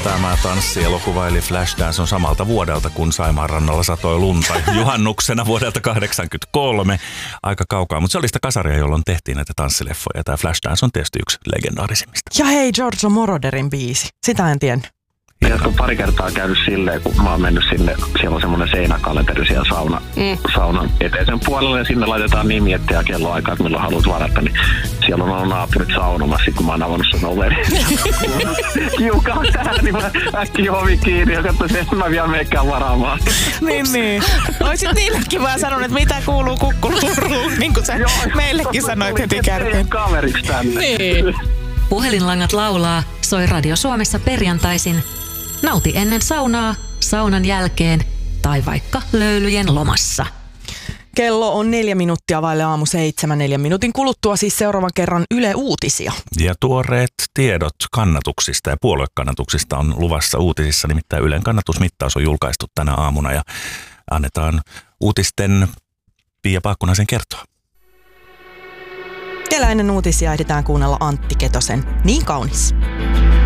Tämä tanssielokuva eli Flashdance on samalta vuodelta, kun Saimaan rannalla satoi lunta juhannuksena vuodelta 1983. Aika kaukaa, mutta se oli sitä kasaria, jolloin tehtiin näitä tanssileffoja. Tämä Flashdance on tietysti yksi legendaarisimmista. Ja hei, Giorgio Moroderin biisi. Sitä en tiennyt. Tiedätkö, pari kertaa käynyt silleen, kun mä oon mennyt sinne, siellä on semmoinen seinäkalenteri siellä saunan eteisen puolella ja sinne laitetaan nimi ja kelloaikaa, että milloin haluat varata, niin siellä on ollut naapurit saunomassa, kun mä oon avannut sen overi. Kiukaa täällä, niin mä äkkiä ovi kiinni ja katsoin, että mä vielä meikään varaamaan. Niin. Oisit niillekin vaan sanonut, että mitä kuuluu Kukkuluruun, niin kuin sä meillekin sanoit heti kärkeen. Kaveriksi tänne. Niin. Puhelinlangat laulaa, soi Radio Suomessa perjantaisin. Nauti ennen saunaa, saunan jälkeen tai vaikka löylyjen lomassa. Kello on 4 minuuttia vaille aamu 7. 4 minuutin kuluttua siis seuraavan kerran Yle Uutisia. Ja tuoreet tiedot kannatuksista ja puoluekannatuksista on luvassa uutisissa. Nimittäin Ylen kannatusmittaus on julkaistu tänä aamuna ja annetaan uutisten Pia Paakkunaisen kertoa. Vielä ennen uutisia ehditään kuunnella Antti Ketosen Niin kaunis.